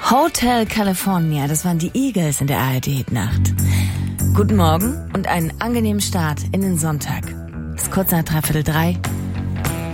Hotel California, das waren die Eagles in der ARD-Nacht. Guten Morgen und einen angenehmen Start in den Sonntag. Es ist kurz nach 2:45.